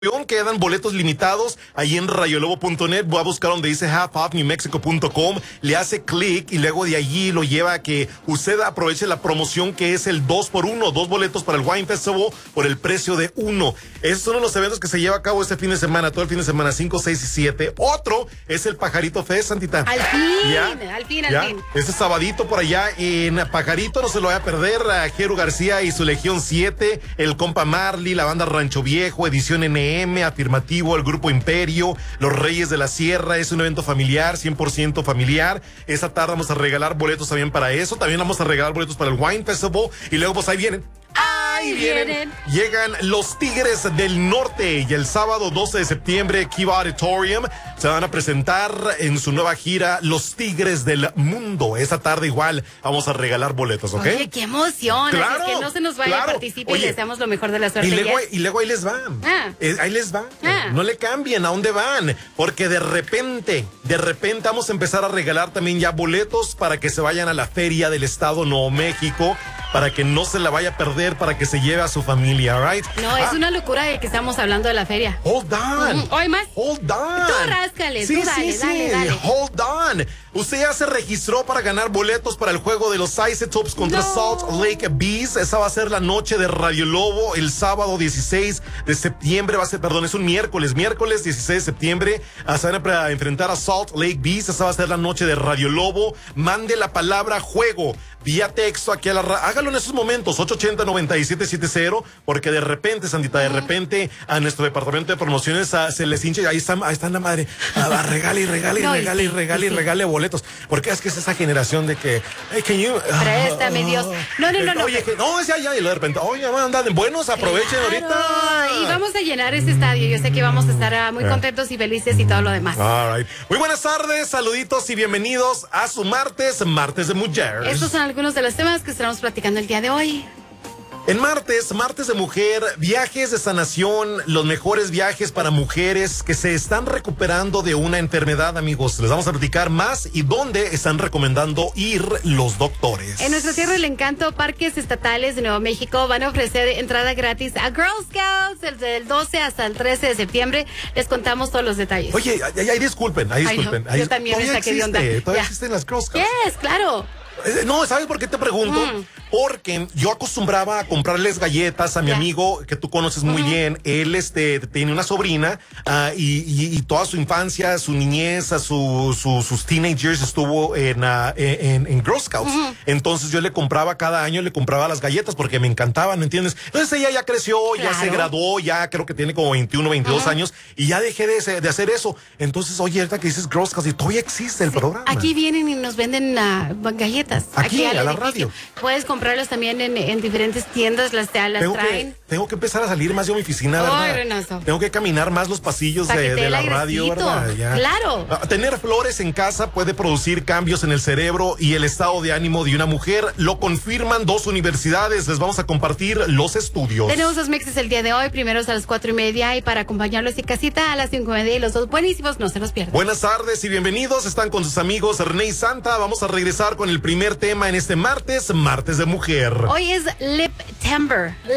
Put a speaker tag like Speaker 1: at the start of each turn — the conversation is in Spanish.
Speaker 1: Quedan boletos limitados ahí en rayolobo.net. Voy a buscar donde dice halfoffnewmexico.com, le hace clic y luego de allí lo lleva a que usted aproveche la promoción que es el 2x1, 2 boletos para el Wine Festival por el precio de 1. Esos son los eventos que se lleva a cabo este fin de semana, todo el fin de semana, 5, 6 y 7. Otro es el Pajarito Fest, Santita.
Speaker 2: Al fin,
Speaker 1: ¿Ya?
Speaker 2: al fin.
Speaker 1: Este sabadito por allá en Pajarito, no se lo vaya a perder. A Jero García y su Legión 7, el compa Marley, la banda Rancho Viejo, Edición NM, Afirmativo, el Grupo Imperio, Los Reyes de la Sierra. Es un evento familiar, 100% familiar. Esta tarde vamos a regalar boletos también para eso. También vamos a regalar boletos para el Wine Festival. Y luego pues ahí vienen. Ahí vienen. Llegan los Tigres del Norte y el sábado 12 de septiembre, Kiva Auditorium, se van a presentar en su nueva gira Los Tigres del Mundo. Esta tarde igual vamos a regalar boletos, ¿ok?
Speaker 2: Oye, qué emoción.
Speaker 1: Claro,
Speaker 2: es que no se nos vaya, participe. Oye, y deseamos lo mejor de la suerte.
Speaker 1: Y luego ahí les van. Ahí les van. No le cambien a dónde van, porque de repente vamos a empezar a regalar también ya boletos para que se vayan a la Feria del Estado Nuevo México, para que no se la vaya a perder, para que se lleve a su familia, right?
Speaker 2: No, es una locura de que estamos hablando de la feria.
Speaker 1: Hold on.
Speaker 2: ¿Hoy más?
Speaker 1: Hold on.
Speaker 2: Tú ráscale,
Speaker 1: sí,
Speaker 2: tú dale,
Speaker 1: sí,
Speaker 2: dale.
Speaker 1: Hold on. Usted ya se registró para ganar boletos para el juego de los Isotopes contra Salt Lake Bees. Esa va a ser la noche de Radio Lobo el sábado 16 de septiembre. Es un miércoles 16 de septiembre. Se van a enfrentar a Salt Lake Bees. Esa va a ser la noche de Radio Lobo. Mande la palabra juego vía texto aquí a la hágalo en esos momentos, 880-9770, porque de repente, Sandita, a nuestro departamento de promociones se les hincha, ahí está la madre, regale boletos, porque es que es esa generación de que, hey, can you,
Speaker 2: préstame Dios, no.
Speaker 1: Oye, que no, ya, y de repente, oye, andan buenos, aprovechen ahorita.
Speaker 2: Y vamos a llenar este estadio, yo sé que vamos a estar muy contentos y felices y todo lo demás.
Speaker 1: All right. Muy buenas tardes, saluditos y bienvenidos a su martes de mujer.
Speaker 2: Estos son algunos de los temas que estaremos platicando el día de hoy.
Speaker 1: En martes de mujer, viajes de sanación, los mejores viajes para mujeres que se están recuperando de una enfermedad, amigos. Les vamos a platicar más y dónde están recomendando ir los doctores.
Speaker 2: En nuestra tierra del encanto, parques estatales de Nuevo México van a ofrecer entrada gratis a Girl Scouts desde el 12 hasta el 13 de septiembre. Les contamos todos los detalles.
Speaker 1: Oye, disculpen.
Speaker 2: No, yo también me saqué de onda.
Speaker 1: Todavía existen las Girl Scouts.
Speaker 2: Yes, claro.
Speaker 1: No, ¿sabes por qué te pregunto? Porque yo acostumbraba a comprarles galletas a mi amigo que tú conoces muy bien. Él tiene una sobrina y toda su infancia, su niñez, sus teenagers estuvo en Girl Scouts. Entonces yo le compraba cada año, le compraba las galletas porque me encantaban, ¿me entiendes? Entonces ella ya creció, ya se graduó, ya creo que tiene como 21, 22 años y ya dejé de hacer eso. Entonces, oye, ahorita que dices Girl Scouts y todavía existe el programa.
Speaker 2: Aquí vienen y nos venden galletas.
Speaker 1: Aquí a la radio.
Speaker 2: Puedes comprarlos también en diferentes tiendas, las traen.
Speaker 1: Tengo que empezar a salir más de mi oficina, ¿verdad?
Speaker 2: Reynoso.
Speaker 1: Tengo que caminar más los pasillos de la radio, ¿verdad? Ya.
Speaker 2: Claro.
Speaker 1: Tener flores en casa puede producir cambios en el cerebro y el estado de ánimo de una mujer. Lo confirman 2 universidades. Les vamos a compartir los estudios.
Speaker 2: Tenemos 2 mixes el día de hoy, primeros a las 4:30 y para acompañarlos en casita a las 5:30 y los 2 buenísimos, no se los pierdan.
Speaker 1: Buenas tardes y bienvenidos. Están con sus amigos René y Santa. Vamos a regresar con el primer tema en este martes de mujer.
Speaker 2: Hoy es Liptember.